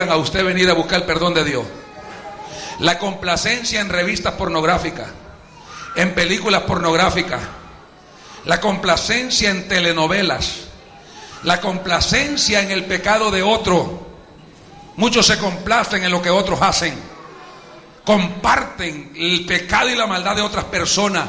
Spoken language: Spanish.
a usted venir a buscar el perdón de Dios. La complacencia en revistas pornográficas, en películas pornográficas, la complacencia en telenovelas, la complacencia en el pecado de otro. Muchos se complacen en lo que otros hacen, comparten el pecado y la maldad de otras personas.